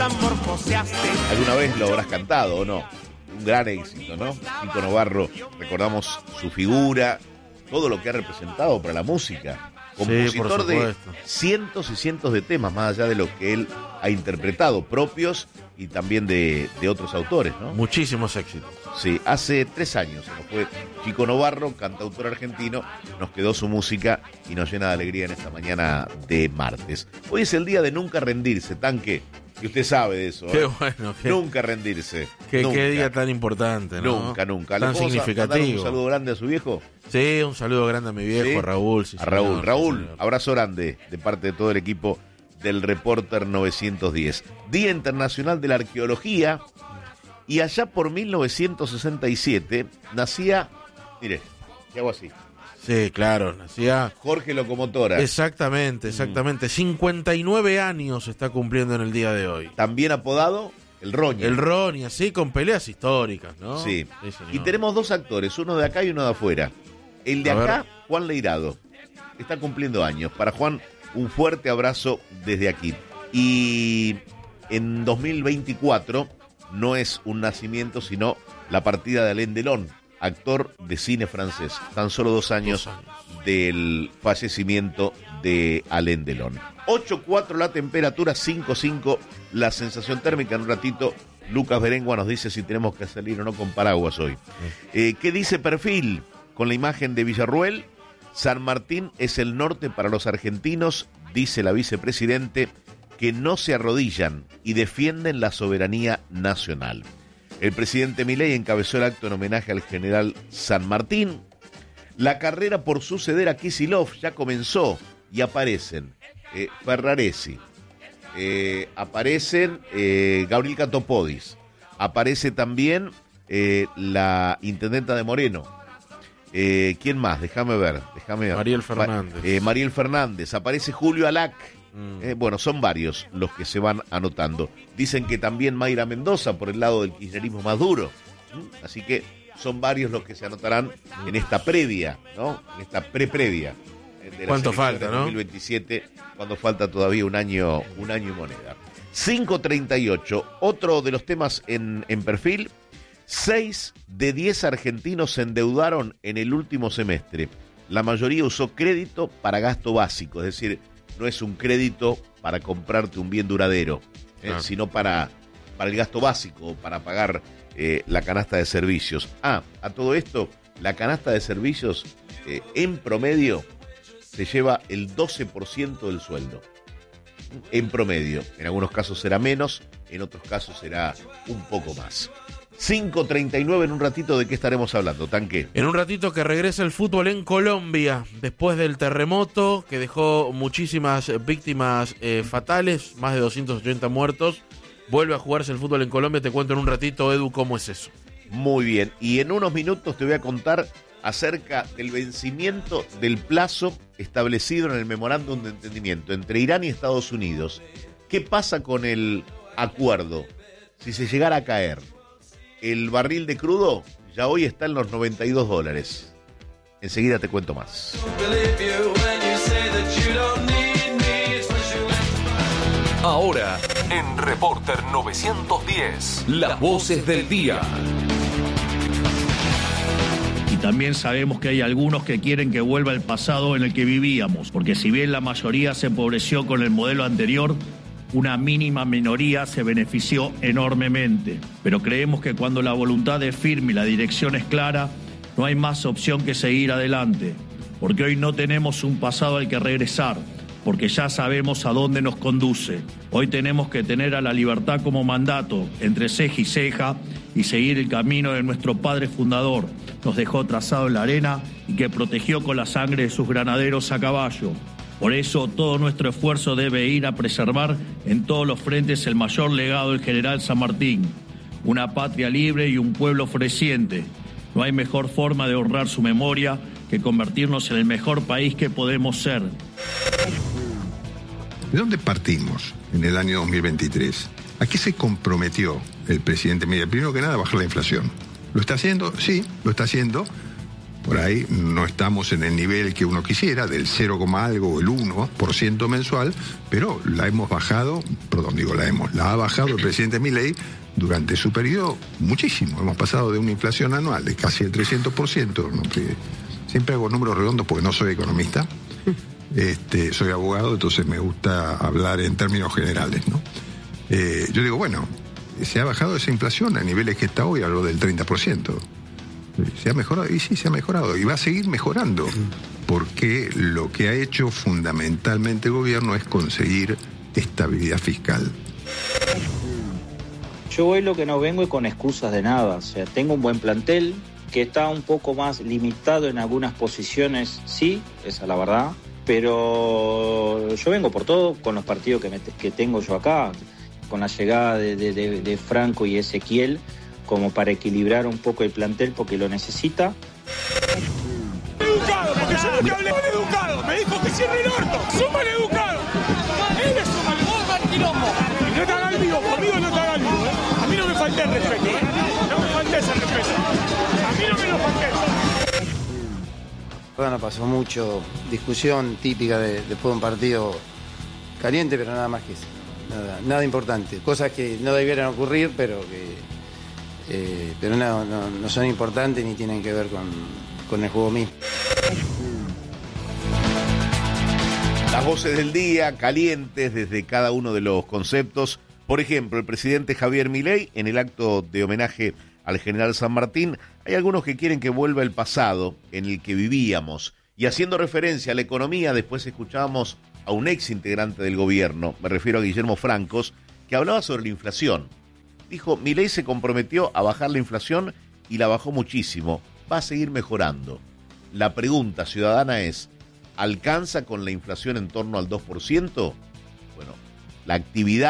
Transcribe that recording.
metamorfoseaste. Alguna vez lo habrás cantado, ¿o no? Un gran éxito, ¿no? Chico Novarro, recordamos su figura, todo lo que ha representado para la música. Compositor de cientos y cientos de temas, más allá de lo que él ha interpretado, propios y también de otros autores, ¿no? Muchísimos éxitos. Sí, hace 3 años se nos fue Chico Novarro, cantautor argentino, nos quedó su música y nos llena de alegría en esta mañana de martes. Hoy es el día de nunca rendirse, Tanque, y usted sabe de eso. Qué bueno. Nunca rendirse. Qué día tan importante, ¿no? Nunca. Tan significativo. ¿Un saludo grande a su viejo? Sí, un saludo grande a mi viejo, ¿Sí? Raúl. Sí, a Raúl. señor, Raúl, sí, señor. Abrazo grande de parte de todo el equipo del Reporter 910. Día Internacional de la Arqueología. Y allá por 1967 nacía, mire, ¿qué hago así? Sí, claro, nacía Jorge Locomotora. Exactamente. 59 años está cumpliendo en el día de hoy. También apodado el Roña. El Ronnie, así, con peleas históricas, ¿no? Sí. Señor. Y tenemos 2 actores, uno de acá y uno de afuera. El de acá, Juan Leirado, está cumpliendo años. Para Juan, un fuerte abrazo desde aquí. Y en 2024 no es un nacimiento, sino la partida de Alain Delon, actor de cine francés. Tan solo 2 años del fallecimiento de Alain Delon. 8.4 la temperatura, 5.5 la sensación térmica. En un ratito Lucas Berengua nos dice si tenemos que salir o no con paraguas hoy. ¿Qué dice Perfil? Con la imagen de Villarruel, San Martín es el norte para los argentinos, dice la vicepresidente, que no se arrodillan y defienden la soberanía nacional. El presidente Milei encabezó el acto en homenaje al general San Martín. La carrera por suceder a Kicillof ya comenzó y aparecen Ferraresi, aparecen Gabriel Catopodis, aparece también la intendenta de Moreno. ¿Quién más? Déjame ver. Mariel Fernández. Mariel Fernández, aparece Julio Alac. Bueno, son varios los que se van anotando. Dicen que también Mayra Mendoza por el lado del kirchnerismo más duro. Así que son varios los que se anotarán en esta previa, ¿no? En esta previa. ¿Cuánto falta, no? 2027, cuando falta todavía un año y moneda. 5.38, otro de los temas en Perfil. 6 de 10 argentinos se endeudaron en el último semestre. La mayoría usó crédito para gasto básico, es decir, no es un crédito para comprarte un bien duradero, sino para el gasto básico, para pagar la canasta de servicios. A todo esto, la canasta de servicios en promedio se lleva el 12% del sueldo. En promedio, en algunos casos será menos, en otros casos será un poco más. 5.39, en un ratito, ¿de qué estaremos hablando, Tanque? En un ratito que regresa el fútbol en Colombia, después del terremoto que dejó muchísimas víctimas fatales, más de 280 muertos. Vuelve a jugarse el fútbol en Colombia, te cuento en un ratito, Edu, cómo es eso. Muy bien, y en unos minutos te voy a contar acerca del vencimiento del plazo establecido en el memorándum de entendimiento entre Irán y Estados Unidos. ¿Qué pasa con el acuerdo? Si se llegara a caer, el barril de crudo ya hoy está en los $92. Enseguida te cuento más. Ahora, en Reporter 910, las voces del día. Y también sabemos que hay algunos que quieren que vuelva el pasado en el que vivíamos, porque si bien la mayoría se empobreció con el modelo anterior, una mínima minoría se benefició enormemente. Pero creemos que cuando la voluntad es firme y la dirección es clara, no hay más opción que seguir adelante. Porque hoy no tenemos un pasado al que regresar, porque ya sabemos a dónde nos conduce. Hoy tenemos que tener a la libertad como mandato, entre ceja y ceja, y seguir el camino de nuestro padre fundador. Nos dejó trazado en la arena y que protegió con la sangre de sus granaderos a caballo. Por eso todo nuestro esfuerzo debe ir a preservar en todos los frentes el mayor legado del general San Martín, una patria libre y un pueblo floreciente. No hay mejor forma de honrar su memoria que convertirnos en el mejor país que podemos ser. ¿De dónde partimos en el año 2023? ¿A qué se comprometió el presidente? Mira, primero que nada, bajar la inflación. ¿Lo está haciendo? Sí, lo está haciendo. Por ahí no estamos en el nivel que uno quisiera, del 0, algo o el 1% mensual, pero la hemos bajado, la ha bajado el presidente Milei durante su periodo muchísimo. Hemos pasado de una inflación anual de casi el 300%, ¿no? Siempre hago números redondos porque no soy economista, soy abogado, entonces me gusta hablar en términos generales, ¿no? Yo digo, bueno, se ha bajado esa inflación a niveles que está hoy, a lo del 30%. ¿Se ha mejorado? Y sí, se ha mejorado. Y va a seguir mejorando. Porque lo que ha hecho fundamentalmente el gobierno es conseguir estabilidad fiscal. Yo hoy lo que no vengo es con excusas de nada. O sea, tengo un buen plantel que está un poco más limitado en algunas posiciones, sí, esa es la verdad. Pero yo vengo por todo con los partidos que tengo yo acá. Con la llegada de Franco y Ezequiel, como para equilibrar un poco el plantel porque lo necesita. Educado, porque yo no te hablé con educado, me dijo que cierre el orto, sos maleducado. Él es un maleducado. Y no te hagas el vivo, conmigo no te hagas el vivo, A mí no me falté el respeto, No me falté ese respeto. A mí no me lo falté. Bueno, pasó mucho, discusión típica después de un partido caliente, pero nada más que eso. Nada importante, cosas que no debieran ocurrir, pero no son importantes ni tienen que ver con el juego mismo. Las voces del día, calientes desde cada uno de los conceptos. Por ejemplo, el presidente Javier Milei, en el acto de homenaje al general San Martín, hay algunos que quieren que vuelva el pasado en el que vivíamos. Y haciendo referencia a la economía, después escuchábamos a un ex integrante del gobierno, me refiero a Guillermo Francos, que hablaba sobre la inflación. Dijo, Milei se comprometió a bajar la inflación y la bajó muchísimo. Va a seguir mejorando. La pregunta ciudadana es, ¿alcanza con la inflación en torno al 2%? Bueno, la actividad